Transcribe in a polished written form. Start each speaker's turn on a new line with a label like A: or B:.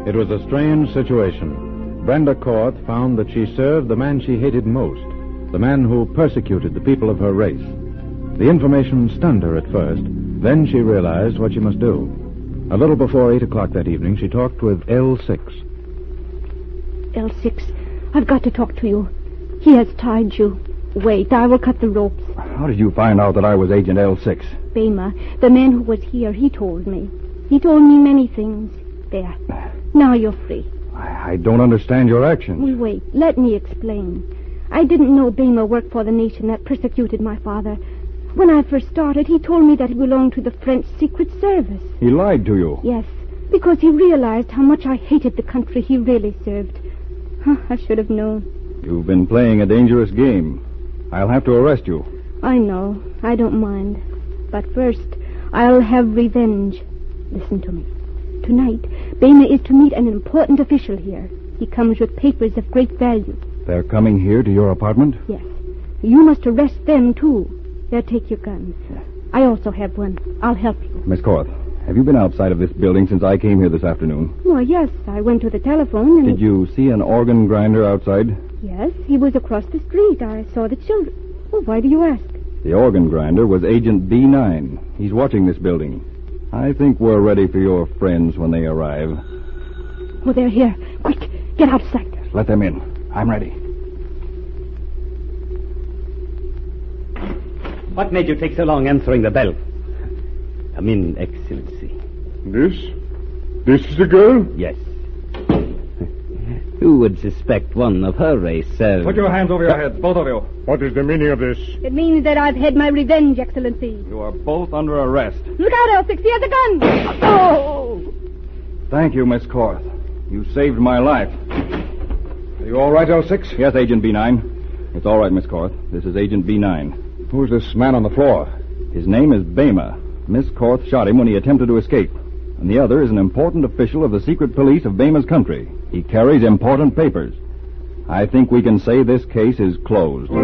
A: It was a strange situation. Brenda Korth found that she served the man she hated most, the man who persecuted the people of her race. The information stunned her at first. Then she realized what she must do. A little before 8 o'clock that evening, she talked with L6.
B: L6, I've got to talk to you. He has tied you. Wait, I will cut the ropes.
C: How did you find out that I was Agent L6?
B: Bema, the man who was here, he told me. He told me many things. There. Now you're free.
C: I don't understand your actions.
B: Well, wait, let me explain. I didn't know Bema worked for the nation that persecuted my father. When I first started, he told me that he belonged to the French Secret Service.
C: He lied to you?
B: Yes, because he realized how much I hated the country he really served. I should have known.
C: You've been playing a dangerous game. I'll have to arrest you.
B: I know. I don't mind. But first, I'll have revenge. Listen to me. Tonight, Bema is to meet an important official here. He comes with papers of great value.
C: They're coming here to your apartment?
B: Yes. You must arrest them, too. They'll take your guns. I also have one. I'll help you.
C: Miss Korth, have you been outside of this building since I came here this afternoon?
B: Why, yes. I went to the telephone and...
C: Did you see an organ grinder outside?
B: Yes, he was across the street. I saw the children. Well, why do you ask?
C: The organ grinder was Agent B9. He's watching this building. I think we're ready for your friends when they arrive.
B: Oh, they're here. Quick, get out of sight.
C: Let them in. I'm ready.
D: What made you take so long answering the bell? Come in, Excellency.
E: This is the girl?
D: Yes. Who would suspect one of her race, sir?
C: Put your hands over your heads, both of you.
E: What is the meaning of this?
B: It means that I've had my revenge, Excellency.
C: You are both under arrest.
B: Look out, L6. He has a gun. Oh!
C: Thank you, Miss Korth. You saved my life.
E: Are you all right, L6?
C: Yes, Agent B9. It's all right, Miss Korth. This is Agent B9.
E: Who's this man on the floor?
C: His name is Bema. Miss Korth shot him when he attempted to escape. And the other is an important official of the secret police of Bema's country. He carries important papers. I think we can say this case is closed.